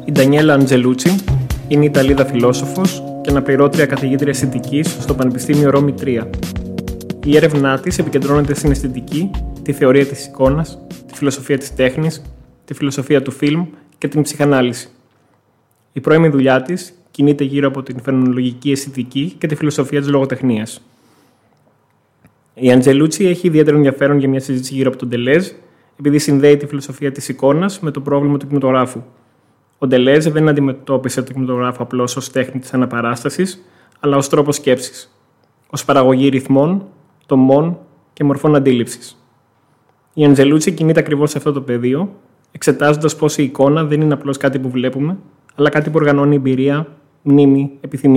Η Ντανιέλα Αντζελούτσι είναι Ιταλίδα φιλόσοφος και αναπληρώτρια καθηγήτρια αισθητικής στο Πανεπιστήμιο Ρώμη 3. Η έρευνά της επικεντρώνεται στην αισθητική, τη θεωρία της εικόνας, τη φιλοσοφία της τέχνης, τη φιλοσοφία του φιλμ και την ψυχανάλυση. Η πρώιμη δουλειά της κινείται γύρω από την φαινομενολογική αισθητική και τη φιλοσοφία της λογοτεχνίας. Η Αντζελούτσι έχει ιδιαίτερο ενδιαφέρον για μια συζήτηση γύρω από τον Ντελέζ, επειδή συνδέει τη φιλοσοφία της εικόνας με το πρόβλημα του κινηματογράφου. Ο Ντελέζ δεν αντιμετώπισε το κινηματογράφο απλώς ως τέχνη της αναπαράστασης, αλλά ως τρόπο σκέψης, ως παραγωγή ρυθμών, τομών και μορφών αντίληψης. Η Αντζελούτσι κινείται ακριβώς σε αυτό το πεδίο, εξετάζοντας πως η εικόνα δεν είναι απλώς κάτι που βλέπουμε, αλλά κάτι που οργανώνει εμπειρία, μνήμη, επιθυμία.